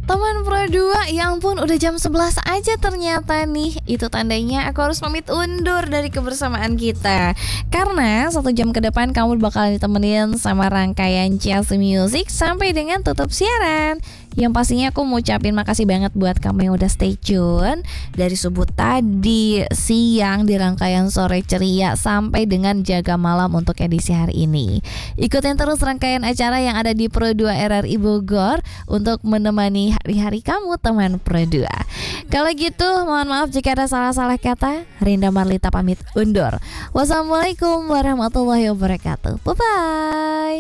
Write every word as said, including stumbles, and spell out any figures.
Teman Pro dua, ya ampun udah jam sebelas aja ternyata nih. Itu tandanya aku harus pamit undur dari kebersamaan kita. Karena satu jam ke depan kamu bakal ditemenin sama rangkaian Chelsea Music sampai dengan tutup siaran. Yang pastinya aku mau ucapin makasih banget buat kamu yang udah stay tune dari subuh tadi, siang di rangkaian sore ceria sampai dengan jaga malam untuk edisi hari ini. Ikutin terus rangkaian acara yang ada di Pro dua R R I Bogor untuk menemani hari-hari kamu teman Pro dua. Kalau gitu mohon maaf jika ada salah-salah kata. Rinda Marlita pamit undur. Wassalamualaikum warahmatullahi wabarakatuh. Bye bye.